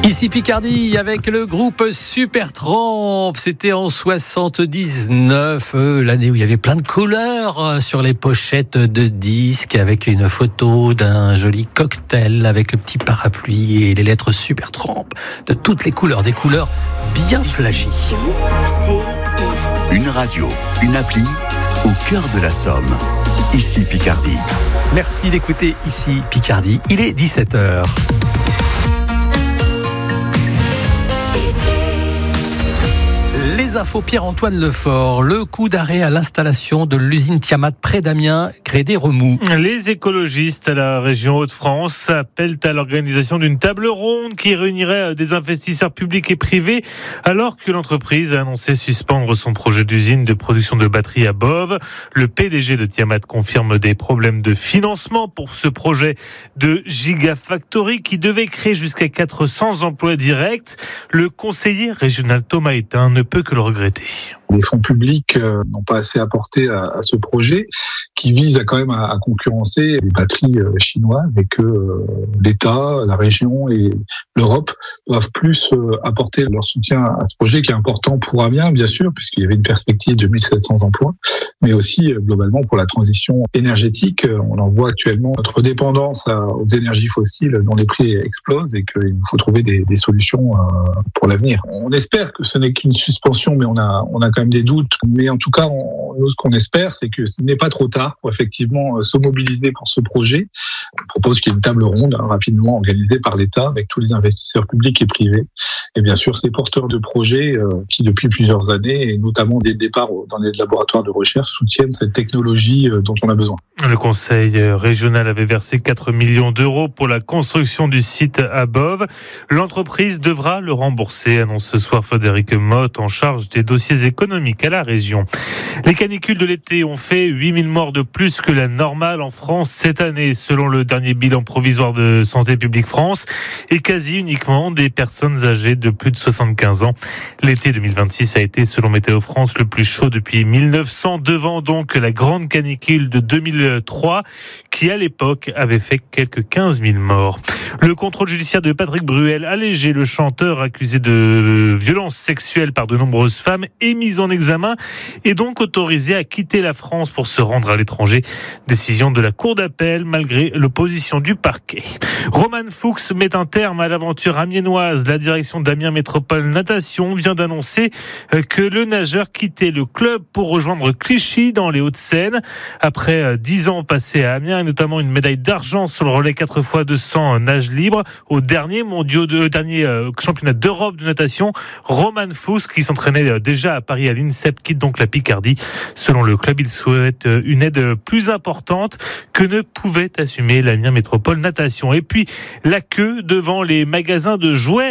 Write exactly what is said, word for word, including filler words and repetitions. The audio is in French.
Ici Picardie avec le groupe Supertramp. C'était en soixante-dix-neuf, euh, l'année où il y avait plein de couleurs euh, sur les pochettes de disques, avec une photo d'un joli cocktail avec le petit parapluie et les lettres Supertramp de toutes les couleurs, des couleurs bien flashy. Une radio, une appli au cœur de la Somme. Ici Picardie. Merci d'écouter Ici Picardie. Il est dix-sept heures. Les infos Pierre-Antoine Lefort, le coup d'arrêt à l'installation de l'usine Tiamat près d'Amiens crée des remous. Les écologistes à la région Hauts-de-France appellent à l'organisation d'une table ronde qui réunirait des investisseurs publics et privés alors que l'entreprise a annoncé suspendre son projet d'usine de production de batteries à Boves. Le P D G de Tiamat confirme des problèmes de financement pour ce projet de Gigafactory qui devait créer jusqu'à quatre cents emplois directs. Le conseiller régional Thomas Étain ne peut que le regretter. Les fonds publics euh, n'ont pas assez apporté à, à ce projet qui vise à, quand même à, à concurrencer les batteries euh, chinoises et que euh, l'État, la région et l'Europe doivent plus euh, apporter leur soutien à ce projet qui est important pour Amiens, bien sûr, puisqu'il y avait une perspective de mille sept cents emplois, mais aussi euh, globalement pour la transition énergétique. On en voit actuellement notre dépendance à, aux énergies fossiles dont les prix explosent et qu'il nous faut trouver des, des solutions euh, pour l'avenir. On espère que ce n'est qu'une suspension, mais on a, on a quand même des doutes. Mais en tout cas, on, nous, ce qu'on espère, c'est que ce n'est pas trop tard pour effectivement euh, se mobiliser pour ce projet. On propose qu'il y ait une table ronde hein, rapidement organisée par l'État avec tous les investisseurs publics et privés. Et bien sûr, ces porteurs de projets euh, qui, depuis plusieurs années, et notamment dès le départ dans les laboratoires de recherche, soutiennent cette technologie euh, dont on a besoin. Le conseil régional avait versé quatre millions d'euros pour la construction du site à Boves. L'entreprise devra le rembourser, annonce ce soir Frédéric Motte, en charge des dossiers économiques à la région. Les canicules de l'été ont fait huit mille morts de plus que la normale en France cette année, selon le dernier bilan provisoire de Santé publique France, et quasi uniquement des personnes âgées de plus de soixante-quinze ans. L'été deux mille vingt-six a été, selon Météo France, le plus chaud depuis mille neuf cents, devant donc la grande canicule de deux mille trois, qui à l'époque avait fait quelques quinze mille morts. Le contrôle judiciaire de Patrick Bruel, allégé, le chanteur accusé de violences sexuelles par de nombreuses femmes, est mis en examen et donc autorisé à quitter la France pour se rendre à l'étranger. Décision de la Cour d'appel malgré l'opposition du parquet. Roman Fuchs met un terme à l'aventure amiénoise. La direction d'Amiens Métropole Natation vient d'annoncer que le nageur quittait le club pour rejoindre Clichy dans les Hauts-de-Seine. Après dix ans passés à Amiens et notamment une médaille d'argent sur le relais quatre fois deux cents nage libre au dernier mondiaux de dernier euh, championnat d'Europe de natation, Roman Fuchs, qui s'entraînait déjà à Paris à l'INSEP, quitte donc la Picardie. Selon le club, il souhaite une aide plus importante que ne pouvait assumer l'Amiens Métropole Natation. Et puis la queue devant les magasins de jouets